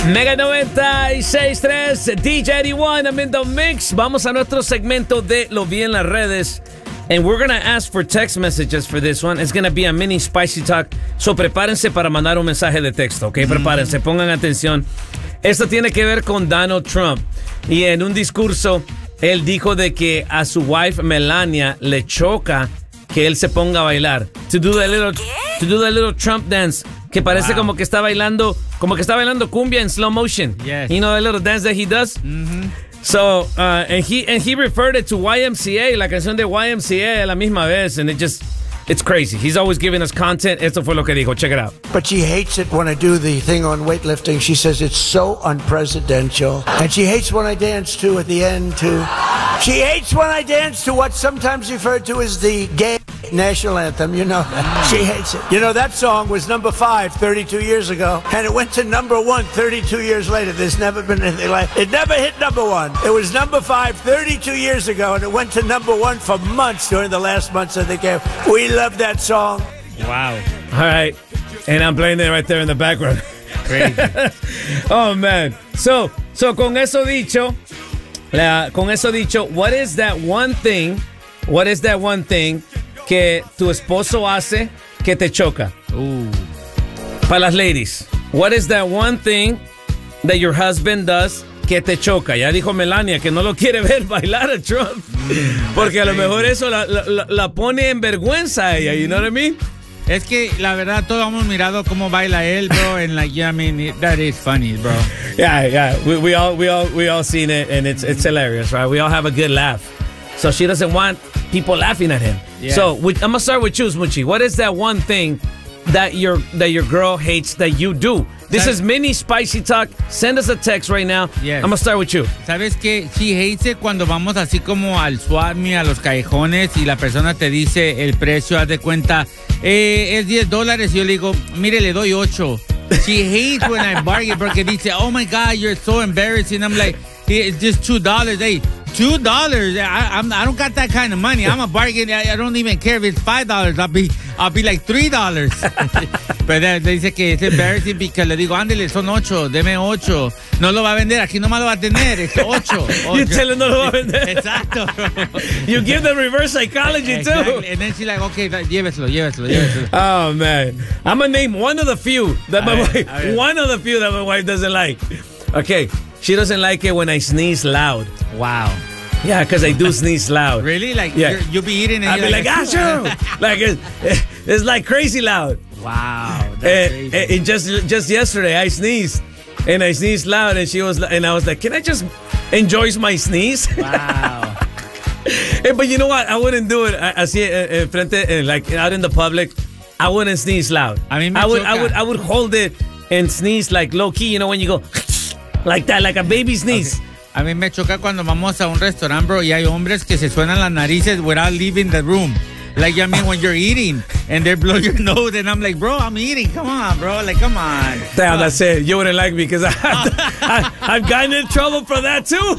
Mega 96.3, DJ 81, I'm in the mix. Vamos a nuestro segmento de Lo Vi en las redes. And we're going to ask for text messages for this one. It's going to be a mini spicy talk. So prepárense para mandar un mensaje de texto, ¿ok? Prepárense, pongan atención. Esto tiene que ver con Donald Trump. Y en un discurso, él dijo de que a su wife Melania le choca que él se ponga a bailar. To do the little Trump dance. Que parece como que está bailando cumbia in slow motion. Yes. You know the little dance that he does? Mm-hmm. So, and he referred it to YMCA, la canción de YMCA a la misma vez, and it's crazy. He's always giving us content. Esto fue lo que dijo. Check it out. But she hates it when I do the thing on weightlifting. She says it's so unpresidential. And she hates when I dance too at the end too. She hates when I dance to what's sometimes referred to as the gay national anthem, you know. She hates it. You know, that song was number 5 32 years ago, and it went to number 1 32 years later. There's never been anything like it. Never hit number 1. It was number 5 32 years ago, and it went to number 1 for months during the last months of the game. We love that song. Wow. All right. And I'm playing it right there in the background. Crazy. Oh, man. So con eso dicho, what is that one thing que tu esposo hace que te choca? Para las ladies. What is that one thing that your husband does que te choca? Ya dijo Melania que no lo quiere ver bailar a Trump. Porque a lo mejor eso la pone en vergüenza a ella, you know what I mean? Es que la verdad todos hemos mirado cómo baila él, bro, and like, yeah, I mean, that is funny, bro. Yeah. We all seen it, and it's hilarious, right? We all have a good laugh. So she doesn't want people laughing at him. Yeah. So I'm gonna start with you, Smoochie. What is that one thing that your girl hates that you do? This is mini spicy talk. Send us a text right now. Yes. I'm gonna start with you. ¿Sabes qué? She hates it cuando vamos así como al swap meet, a los callejones, y la persona te dice el precio, haz de cuenta, es $10. Y yo le digo, mire, le doy 8. She hates when I bargain porque dice, oh my God, you're so embarrassing. I'm like, it's just $2. Hey, $2. I don't got that kind of money. I'm a bargain. I don't even care if it's $5. I'll be like $3. Pero dice que es embarrassing porque le digo, ándale, son 8, deme 8. No lo va a vender, aquí nomás lo va a tener, es 8. You tell him no lo va a vender. Exacto. You give the reverse psychology exactly. too. And then she's like, okay, lléveselo. Oh man, I'm gonna name one of the few that my wife doesn't like. Okay, she doesn't like it when I sneeze loud. Wow. Yeah, because I do sneeze loud. Really? Like, yeah. You'll be eating and I'll be like, sure. Like, it's like crazy loud. Wow. That's crazy. And just yesterday, I sneezed. And I sneezed loud, and I was like, can I just enjoy my sneeze? Wow. But you know what? I wouldn't do it así frente, like out in the public. I wouldn't sneeze loud. I would hold it and sneeze like low key, you know, when you go like that, like a baby sneeze. Okay. A mí me choca cuando vamos a un restaurante, bro, y hay hombres que se suenan las narices without leaving the room. Like, I mean, when you're eating and they blow your nose, and I'm like, bro, I'm eating. Come on, bro. Like, come on. Damn, that's it. You wouldn't like me because I've gotten in trouble for that too.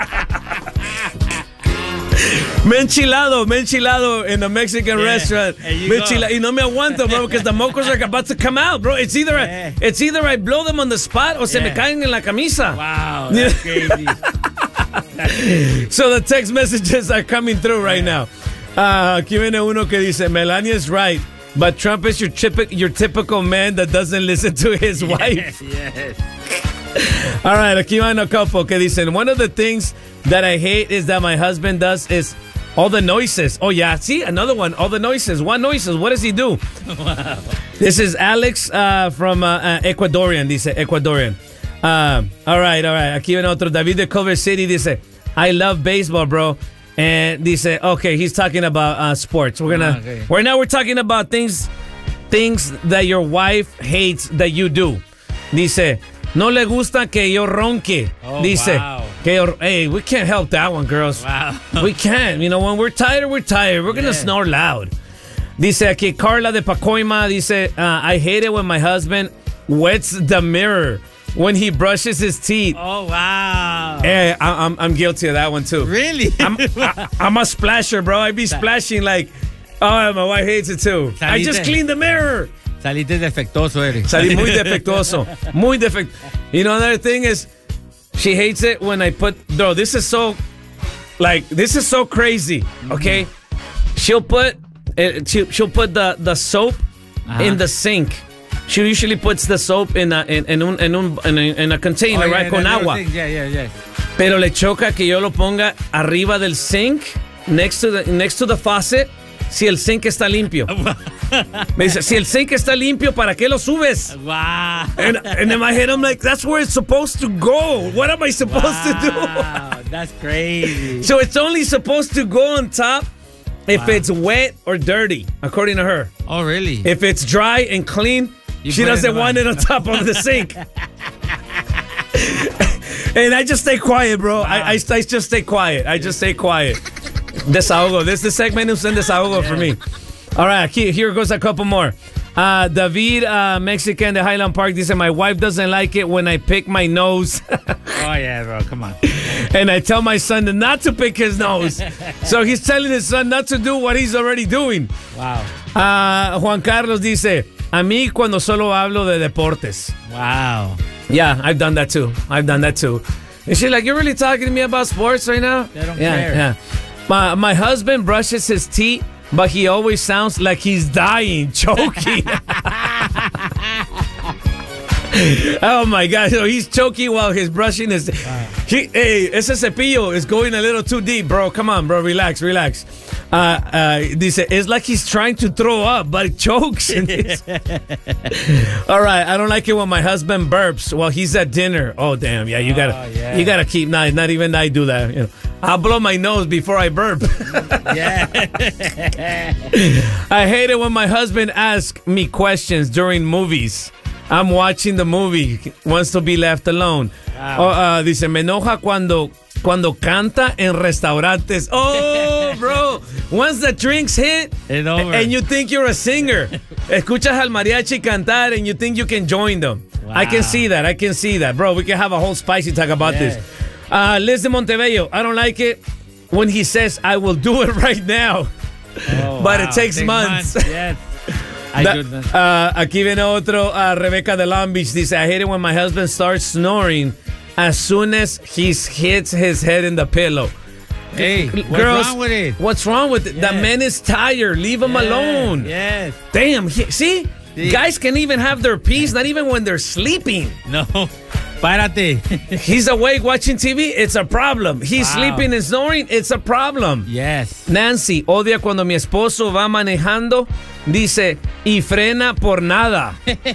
Me enchilado in a Mexican restaurant. Y no me aguanto, bro, because the mocos are about to come out, bro. It's either I blow them on the spot or se me caen en la camisa. Wow, that's crazy. So the text messages are coming through right now. Aquí viene uno que dice, Melania's right, but Trump is your typical man that doesn't listen to his wife. Yes. All right, aquí van a couple que dicen, one of the things that I hate is that my husband does is all the noises. Oh, yeah. See, another one. All the noises. What noises? What does he do? Wow. This is Alex from Ecuadorian. Dice, Ecuadorian. All right. Aquí viene otro. David de Culver City dice, I love baseball, bro. And dice, okay, he's talking about sports. We're talking about things that your wife hates that you do. Dice, no le gusta que yo ronque. Oh, dice, wow. Hey, we can't help that one, girls. Wow. We can't. You know, when we're tired, we're tired. We're going to snore loud. Dice aquí, Carla de Pacoima, dice, I hate it when my husband wets the mirror when he brushes his teeth. Oh, wow. Hey, I'm guilty of that one, too. Really? I'm a splasher, bro. I be splashing like, oh, my wife hates it, too. I just cleaned the mirror. Saliste defectuoso, Eric. Salí muy defectuoso. Muy defectuoso. You know, another thing is, she hates it when I put, bro, this is so crazy, okay? She'll put the soap in the sink. She usually puts the soap in a container, right, con agua. Yeah. Pero le choca que yo lo ponga arriba del sink, next to the faucet, si el sink está limpio. Me dice, si el sink está limpio, ¿para qué lo subes? Wow. And in my head, I'm like, that's where it's supposed to go. What am I supposed to do? That's crazy. So it's only supposed to go on top if it's wet or dirty, according to her. Oh, really? If it's dry and clean, she doesn't want it on top of the sink. And I just stay quiet, bro. Wow. I just stay quiet. I just stay quiet. Desahogo. This is the segment who's in desahogo for me. All right, here goes a couple more. David, Mexican de Highland Park, dice, my wife doesn't like it when I pick my nose. Oh, yeah, bro. Come on. And I tell my son not to pick his nose. So he's telling his son not to do what he's already doing. Wow. Juan Carlos dice, a mí cuando solo hablo de deportes. Wow. Yeah, I've done that too. And she's like, you're really talking to me about sports right now? They don't care. Yeah. My husband brushes his teeth, but he always sounds like he's dying, choking. Oh my God! So he's choking while he's brushing his. Hey, ese cepillo is going a little too deep, bro. Come on, bro. Relax. Dice, it's like he's trying to throw up, but it chokes. All right, I don't like it when my husband burps while he's at dinner. Oh damn, yeah, you gotta keep. Not even I do that. You know, I'll blow my nose before I burp. Yeah. I hate it when my husband asks me questions during movies. I'm watching the movie, wants to be left alone. Wow. Dice, me enoja cuando canta en restaurantes. Oh, bro. Once the drinks hit, and you think you're a singer. Escuchas al mariachi cantar and you think you can join them. Wow. I can see that. Bro, we can have a whole spicy talk about this. Liz de Montebello, I don't like it when he says, I will do it right now. Oh, but it takes months. Yes. Aquí viene otro, Rebecca de Long Beach dice, I hate it when my husband starts snoring as soon as he hits his head in the pillow. Hey, girls, what's wrong with it? What's wrong with it? Yes. The man is tired. Leave him alone. Yes. Damn. See? Guys can even have their peace, not even when they're sleeping. No. Párate. He's awake watching TV. It's a problem. He's sleeping and snoring. It's a problem. Yes. Nancy odia cuando mi esposo va manejando. Dice, y frena por nada.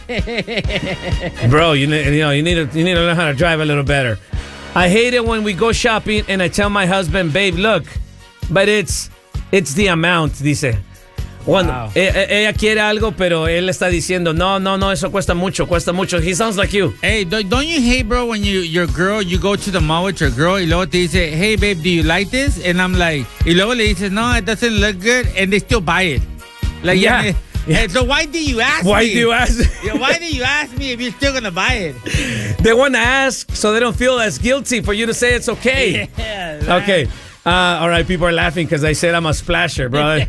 Bro, you need to learn how to drive a little better. I hate it when we go shopping and I tell my husband, babe, look, but it's the amount, dice. Cuando ella quiere algo, pero él está diciendo, no, eso cuesta mucho. He sounds like you. Hey, don't you hate, bro, when your girl, you go to the mall with your girl, y luego te dice, hey, babe, do you like this? And I'm like, y luego le dices, no, it doesn't look good, and they still buy it. Like, yeah. So why do you ask me? Why do you ask me if you're still going to buy it? They want to ask so they don't feel as guilty for you to say it's okay. Yeah, right. Okay. All right, people are laughing because I said I'm a splasher, brother.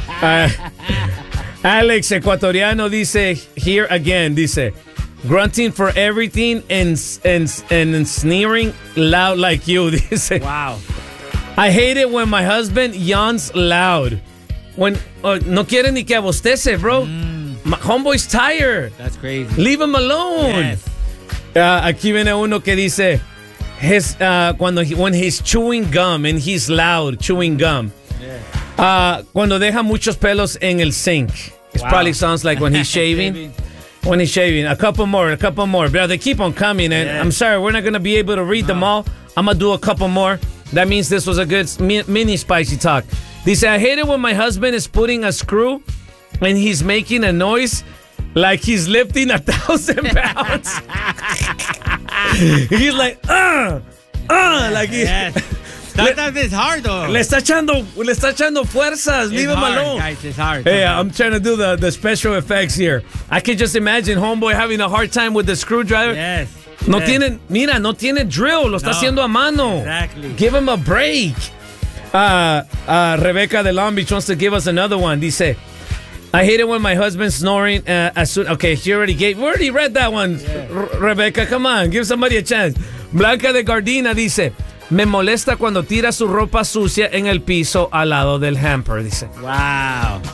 Alex Ecuatoriano dice, here again, dice, grunting for everything and sneering loud like you. Dice, wow. I hate it when my husband yawns loud. When no quiere ni que abostece, bro. My homeboy's tired. That's crazy. Leave him alone. Yes. Aquí viene uno que dice, when he's chewing gum and he's loud chewing gum. Yeah. Cuando deja muchos pelos en el sink. It probably sounds like when he's shaving. When he's shaving. A couple more. Bro, they keep on coming, and I'm sorry, we're not going to be able to read them all. I'm going to do a couple more. That means this was a good mini spicy talk. Dice, I hate it when my husband is putting a screw and he's making a noise like he's lifting 1,000 pounds. He's like, like Sometimes it's hard though. Le está echando fuerzas. Leave him alone. Guys, it's hard. Hey, I'm trying to do the special effects here. I can just imagine homeboy having a hard time with the screwdriver. Yes. No tiene drill. Lo está haciendo a mano. Exactly. Give him a break. Rebecca de Long Beach wants to give us another one. Dice, I hate it when my husband's snoring as soon. Okay, we already read that one. Yeah. Rebecca, come on, give somebody a chance. Blanca de Gardina dice, me molesta cuando tira su ropa sucia en el piso al lado del hamper, dice. Wow.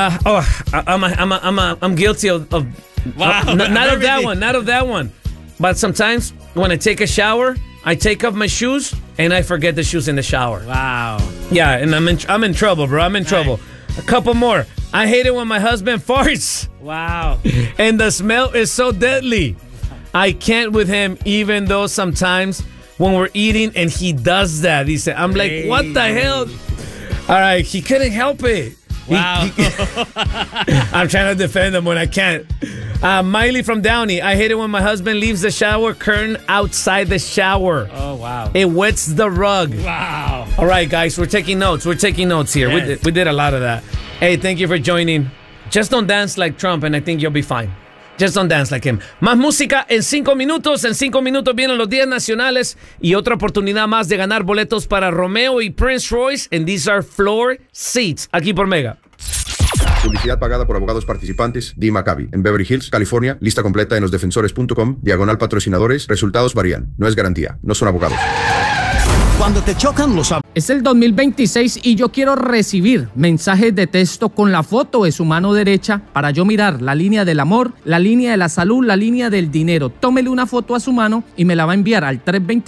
I'm guilty of wow. Not of that one. But sometimes when I take a shower, I take off my shoes and I forget the shoes in the shower. Wow. Yeah, and I'm in trouble, bro. I'm in trouble. A couple more. I hate it when my husband farts. Wow. And the smell is so deadly. I can't with him, even though sometimes when we're eating and he does that. He said, I'm like, what the hell? All right, he couldn't help it. Wow. I'm trying to defend him when I can't. Miley from Downey. I hate it when my husband leaves the shower curtain outside the shower. Oh, wow. It wets the rug. Wow. All right, guys, we're taking notes. We're taking notes here. Yes. We did a lot of that. Hey, thank you for joining. Just don't dance like Trump and I think you'll be fine. Just don't dance like him. Más música en 5 minutos. En 5 minutos vienen los días nacionales y otra oportunidad más de ganar boletos para Romeo y Prince Royce. And these are floor seats. Aquí por Mega. Publicidad pagada por abogados participantes. Dee Maccabi. En Beverly Hills, California. Lista completa en losdefensores.com. Diagonal patrocinadores. Resultados varían. No es garantía. No son abogados. Cuando te chocan los... Es el 2026 y yo quiero recibir mensajes de texto con la foto de su mano derecha para yo mirar la línea del amor, la línea de la salud, la línea del dinero. Tómele una foto a su mano y me la va a enviar al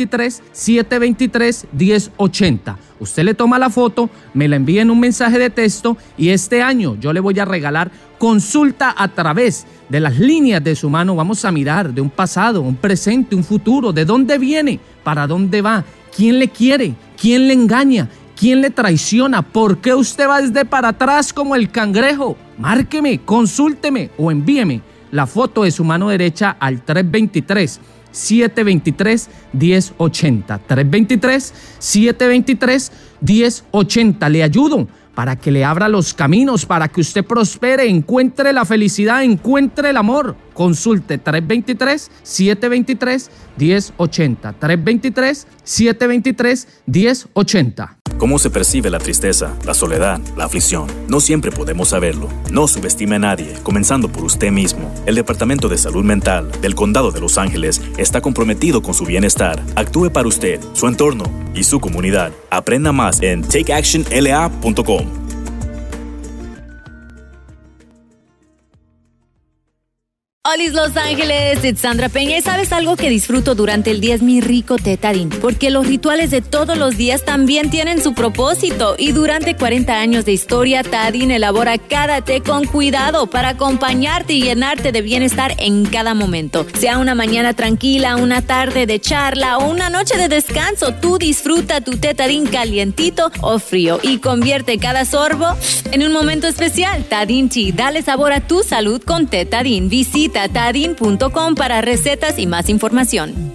323-723-1080. Usted le toma la foto, me la envía en un mensaje de texto y este año yo le voy a regalar consulta a través de las líneas de su mano. Vamos a mirar de un pasado, un presente, un futuro, de dónde viene, para dónde va. ¿Quién le quiere? ¿Quién le engaña? ¿Quién le traiciona? ¿Por qué usted va desde para atrás como el cangrejo? Márqueme, consúlteme o envíeme la foto de su mano derecha al 323-723-1080. 323-723-1080. Le ayudo para que le abra los caminos, para que usted prospere, encuentre la felicidad, encuentre el amor. Consulte 323-723-1080. 323-723-1080. ¿Cómo se percibe la tristeza, la soledad, la aflicción? No siempre podemos saberlo. No subestime a nadie, comenzando por usted mismo. El Departamento de Salud Mental del Condado de Los Ángeles está comprometido con su bienestar. Actúe para usted, su entorno y su comunidad. Aprenda más en takeactionla.com. Hola Los Ángeles, it's Sandra Peña y ¿sabes algo que disfruto durante el día? Es mi rico té Tajín, porque los rituales de todos los días también tienen su propósito y durante 40 años de historia, Tajín elabora cada té con cuidado para acompañarte y llenarte de bienestar en cada momento. Sea una mañana tranquila, una tarde de charla o una noche de descanso, tú disfruta tu té Tajín calientito o frío y convierte cada sorbo en un momento especial. Tajín Tea, dale sabor a tu salud con té Tajín. Visita Tajín.com para recetas y más información.